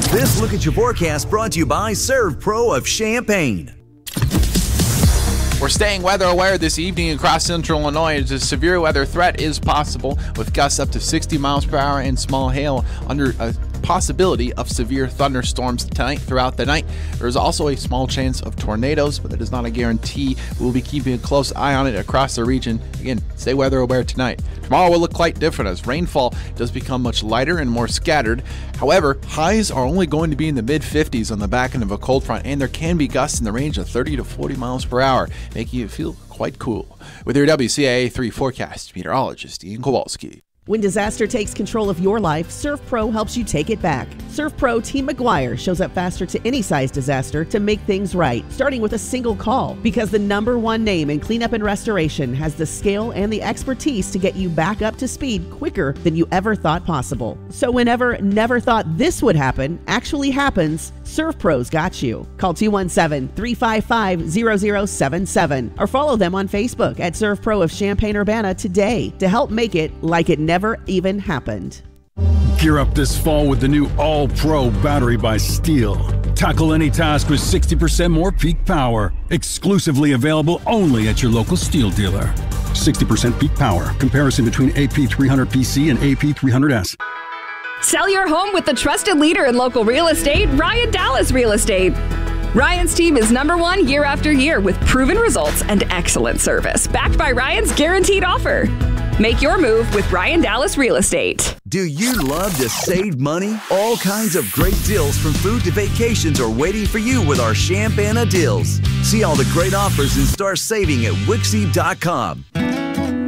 This Look at Your Forecast brought to you by ServPro of Champaign. We're staying weather aware this evening across central Illinois as a severe weather threat is possible with gusts up to 60 miles per hour and small hail under a possibility of severe thunderstorms tonight throughout the night. There's also a small chance of tornadoes, but that is not a guarantee. We'll be keeping a close eye on it across the region. Again, stay weather aware tonight. Tomorrow will look quite different as rainfall does become much lighter and more scattered. However, highs are only going to be in the mid-50s on the back end of a cold front, and there can be gusts in the range of 30 to 40 miles per hour, making it feel quite cool. With your WCIA 3 forecast, meteorologist Ian Kowalski. When disaster takes control of your life, ServPro helps you take it back. ServPro Team McGuire shows up faster to any size disaster to make things right, starting with a single call. Because the #1 name in cleanup and restoration has the scale and the expertise to get you back up to speed quicker than you ever thought possible. So whenever never thought this would happen actually happens, ServPro's got you. Call 217-355-0077 or follow them on Facebook at ServPro of Champaign-Urbana today to help make it like it never even happened. Gear up this fall with the new All-Pro battery by Steel. Tackle any task with 60% more peak power. Exclusively available only at your local Steel dealer. 60% peak power. Comparison between AP300PC and AP300S. Sell your home with the trusted leader in local real estate, Ryan Dallas Real Estate. Ryan's team is #1 year after year with proven results and excellent service, backed by Ryan's guaranteed offer. Make your move with Ryan Dallas Real Estate. Do you love to save money? All kinds of great deals from food to vacations are waiting for you with our Champaign deals. See all the great offers and start saving at Wixie.com.